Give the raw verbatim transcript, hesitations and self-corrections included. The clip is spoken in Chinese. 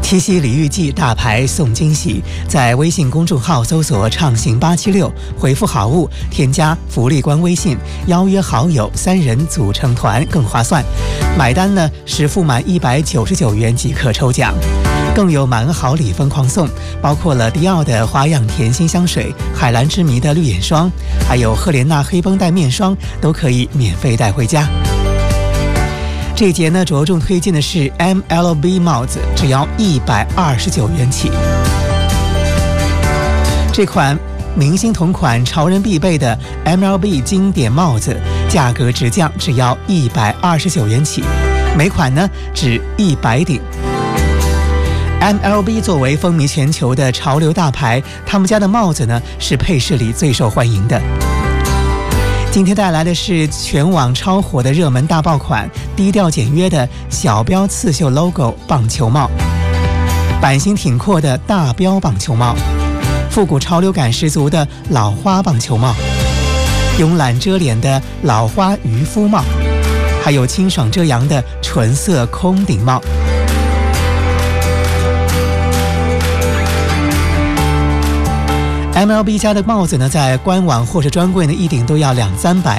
七夕礼遇季，大牌送惊喜，在微信公众号搜索畅行八七六，回复好物，添加福利官微信，邀约好友，三人组成团更划算。买单呢是付满一百九十九元即可抽奖，更有满好礼疯狂送，包括了迪奥的花样甜心香水、海蓝之谜的绿眼霜，还有赫莲娜黑绷带面霜，都可以免费带回家。这一节呢，着重推荐的是 M L B 帽子，只要一百二十九元起。这款明星同款、潮人必备的 M L B 经典帽子，价格直降，只要一百二十九元起，每款呢只一百顶。M L B 作为风靡全球的潮流大牌，他们家的帽子呢是配饰里最受欢迎的。今天带来的是全网超火的热门大爆款，低调简约的小标刺绣 logo 棒球帽，版型挺阔的大标棒球帽，复古潮流感十足的老花棒球帽，慵懒遮脸的老花渔夫帽，还有清爽遮阳的纯色空顶帽。M L B 家的帽子呢，在官网或是专柜呢，一顶都要两三百。